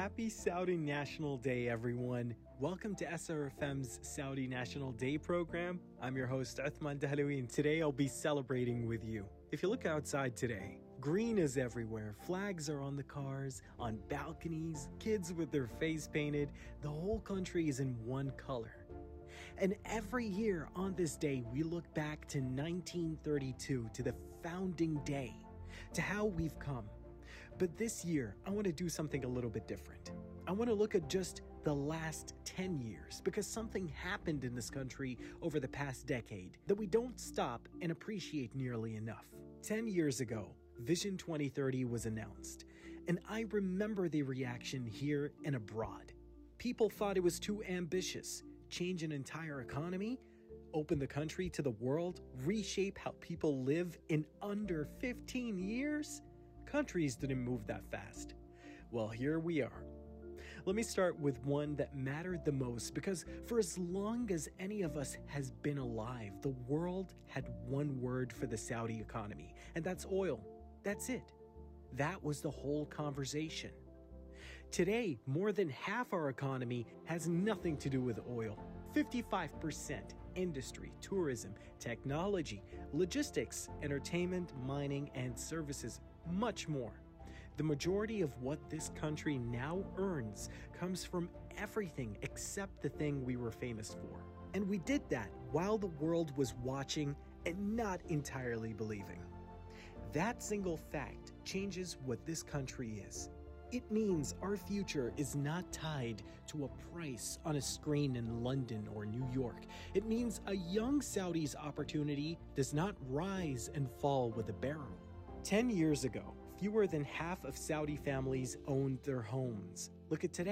Happy Saudi National Day, everyone. Welcome to SRFM's Saudi National Day program. I'm your host, Uthman Dahlawi, and today I'll be celebrating with you. If you look outside today, green is everywhere. Flags are on the cars, on balconies, kids with their face painted. The whole country is in one color. And every year on this day, we look back to 1932, to the founding day, to how we've come. But this year, I want to do something a little bit different. I want to look at just the last 10 years because something happened in this country over the past decade that we don't stop and appreciate nearly enough. 10 years ago, Vision 2030 was announced, and I remember the reaction here and abroad. People thought it was too ambitious, change an entire economy, open the country to the world, reshape how people live in under 15 years. Countries didn't move that fast. Well, here we are. Let me start with one that mattered the most because for as long as any of us has been alive, the world had one word for the Saudi economy, and that's oil. That's it. That was the whole conversation. Today, more than half our economy has nothing to do with oil. 55% industry, tourism, technology, logistics, entertainment, mining, and services, much more. The majority of what this country now earns comes from everything except the thing we were famous for. And we did that while the world was watching and not entirely believing. That single fact changes what this country is. It means our future is not tied to a price on a screen in London or New York. It means a young Saudi's opportunity does not rise and fall with a barrel. 10 years ago, fewer than half of Saudi families owned their homes. Look at today.